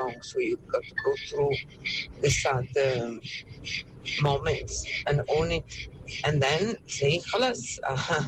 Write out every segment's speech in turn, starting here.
song, so you've got to go through the sad moments and own it, and then say, "Khalas,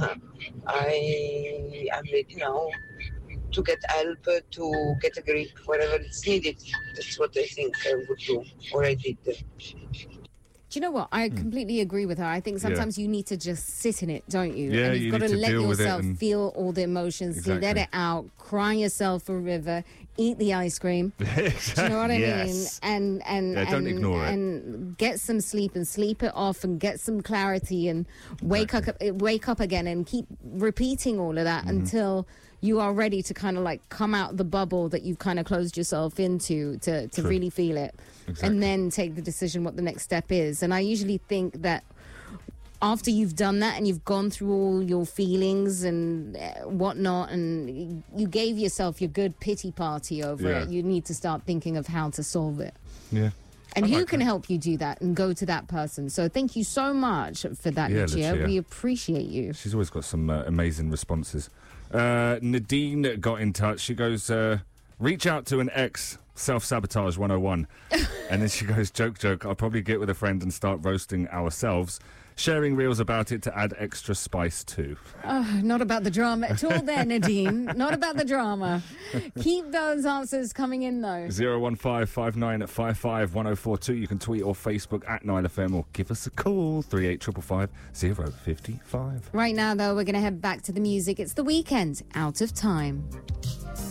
I'm ready now to get help, to get a grip wherever it's needed." That's what I think I would do, or I did. Do you know what? I completely agree with her. I think sometimes you need to just sit in it, don't you? Yeah, and you've got to let yourself feel all the emotions, let it out, cry yourself a river, eat the ice cream. Exactly. Do you know what I Yes. mean? And don't ignore it. And get some sleep and sleep it off and get some clarity and wake up again and keep repeating all of that until you are ready to kind of like come out the bubble that you've kind of closed yourself into to really feel it. Exactly. And then take the decision what the next step is. And I usually think that after you've done that and you've gone through all your feelings and whatnot, and you gave yourself your good pity party over it, you need to start thinking of how to solve it. Yeah. And who can help you do that and go to that person? So thank you so much for that, Lucia. We appreciate you. She's always got some amazing responses. Nadine got in touch. She goes, reach out to an ex, self-sabotage 101. And then she goes, joke, I'll probably get with a friend and start roasting ourselves, sharing reels about it to add extra spice too. Not about the drama at all there, Nadine. Not about the drama. Keep those answers coming in, though. 01559551042. You can tweet or Facebook at 9FM or give us a call, 38555 055. Right now, though, we're going to head back to the music. It's The Weeknd, Out of Time.